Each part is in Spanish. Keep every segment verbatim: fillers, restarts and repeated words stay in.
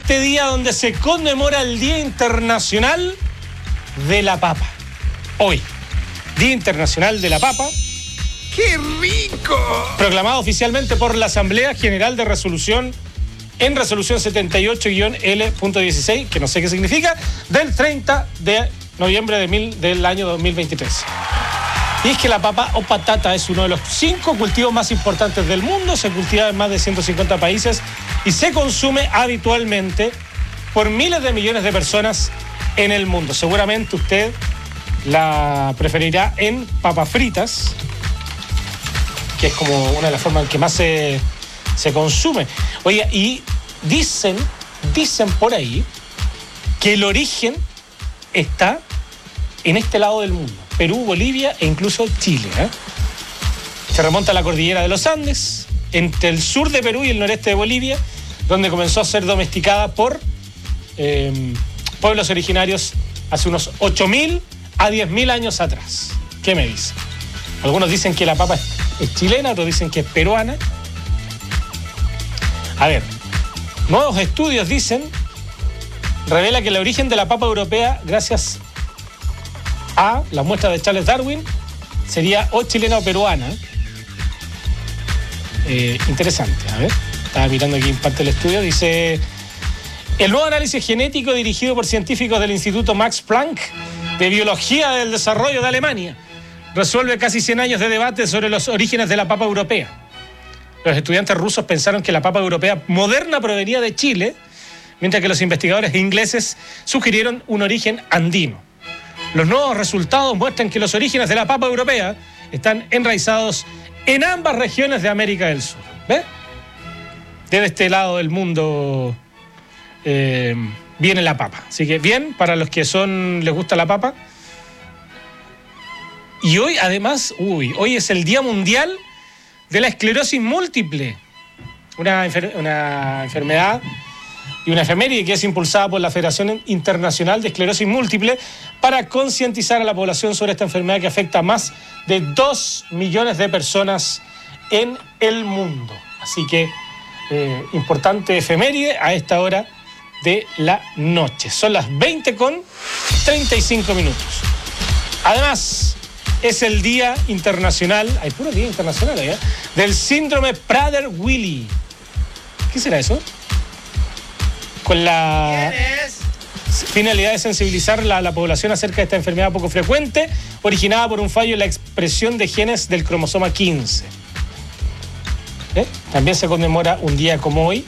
este día donde se conmemora el Día Internacional de la Papa. Hoy, Día Internacional de la Papa. ¡Qué rico! Proclamado oficialmente por la Asamblea General de Resolución en Resolución setenta y ocho guión L punto dieciséis, que no sé qué significa, del treinta de noviembre de mil, del año dos mil veintitrés. Y es que la papa o patata es uno de los cinco cultivos más importantes del mundo, se cultiva en más de ciento cincuenta países y se consume habitualmente por miles de millones de personas en el mundo. Seguramente usted la preferirá en papas fritas, que es como una de las formas en que más se, se consume. Oye, y dicen, dicen por ahí que el origen está en este lado del mundo. Perú, Bolivia e incluso Chile. ¿eh? Se remonta a la cordillera de los Andes, entre el sur de Perú y el noreste de Bolivia, donde comenzó a ser domesticada por eh, pueblos originarios hace unos ocho mil a diez mil años atrás. ¿Qué me dice? Algunos dicen que la papa es, es chilena, otros dicen que es peruana. A ver, nuevos estudios dicen, revela que el origen de la papa europea, gracias a la muestra de Charles Darwin, sería o chilena o peruana. Eh, interesante, a ver, estaba mirando aquí en parte del estudio, dice: el nuevo análisis genético dirigido por científicos del Instituto Max Planck de Biología del Desarrollo de Alemania resuelve casi cien años de debate sobre los orígenes de la papa europea. Los estudiantes rusos pensaron que la papa europea moderna provenía de Chile, mientras que los investigadores ingleses sugirieron un origen andino. Los nuevos resultados muestran que los orígenes de la papa europea están enraizados en ambas regiones de América del Sur. ¿Ves? Desde este lado del mundo eh, viene la papa. Así que bien, para los que son les gusta la papa. Y hoy, además, uy, hoy es el Día Mundial de la Esclerosis Múltiple. Una, enfer- una enfermedad y una efeméride que es impulsada por la Federación Internacional de Esclerosis Múltiple para concientizar a la población sobre esta enfermedad que afecta a más de dos millones de personas en el mundo. Así que, eh, importante efeméride a esta hora de la noche. Son las veinte con treinta y cinco minutos. Además, es el Día Internacional, hay puro Día Internacional ¿eh? del Síndrome Prader-Willi. ¿Qué será eso? Con la finalidad de sensibilizar a la, la población acerca de esta enfermedad poco frecuente, originada por un fallo en la expresión de genes del cromosoma quince. ¿Eh? También se conmemora un día como hoy.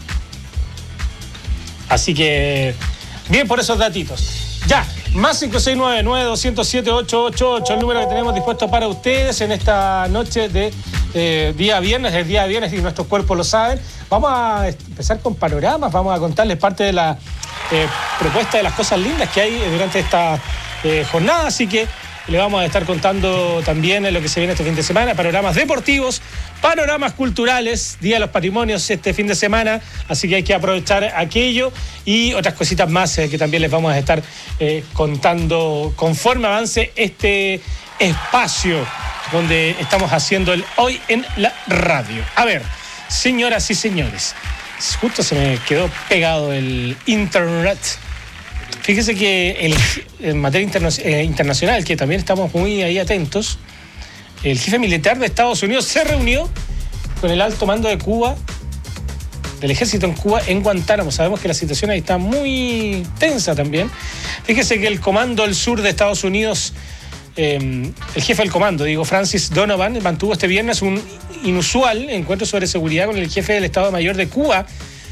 Así que, bien por esos datitos. Ya, más cinco seis nueve, nueve dos cero siete, ocho ocho ocho, el número que tenemos dispuesto para ustedes en esta noche de eh, día viernes, el día viernes y nuestros cuerpos lo saben. Vamos a empezar con panoramas, vamos a contarles parte de la eh, propuesta de las cosas lindas que hay durante esta eh, jornada, así que le vamos a estar contando también en lo que se viene este fin de semana, panoramas deportivos, panoramas culturales, Día de los Patrimonios este fin de semana, así que hay que aprovechar aquello y otras cositas más eh, que también les vamos a estar eh, contando conforme avance este espacio donde estamos haciendo el Hoy en la Radio. A ver, señoras y señores, justo se me quedó pegado el internet. Fíjese que el, en materia interna, eh, internacional, que también estamos muy ahí atentos, el jefe militar de Estados Unidos se reunió con el alto mando de Cuba, del ejército en Cuba, en Guantánamo. Sabemos que la situación ahí está muy tensa también. Fíjese que el comando del sur de Estados Unidos, eh, el jefe del comando, digo, Francis Donovan, mantuvo este viernes un inusual encuentro sobre seguridad con el jefe del Estado Mayor de Cuba,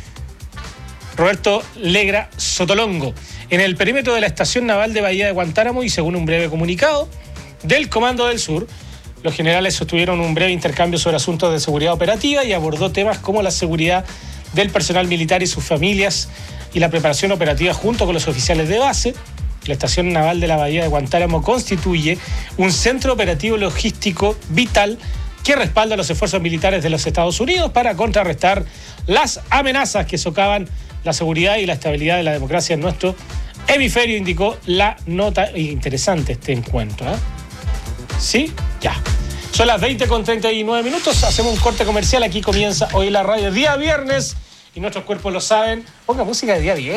Roberto Legra Sotolongo, en el perímetro de la estación naval de Bahía de Guantánamo, y según un breve comunicado del Comando del Sur, los generales sostuvieron un breve intercambio sobre asuntos de seguridad operativa y abordó temas como la seguridad del personal militar y sus familias y la preparación operativa junto con los oficiales de base. La estación naval de la Bahía de Guantánamo constituye un centro operativo logístico vital que respalda los esfuerzos militares de los Estados Unidos para contrarrestar las amenazas que socavan la seguridad y la estabilidad de la democracia en nuestro hemisferio, indicó la nota. Interesante este encuentro, ¿eh? ¿Sí? Ya. Son las veinte con treinta y nueve minutos, hacemos un corte comercial, aquí comienza Hoy la Radio, día viernes, y nuestros cuerpos lo saben. Ponga música de día viernes.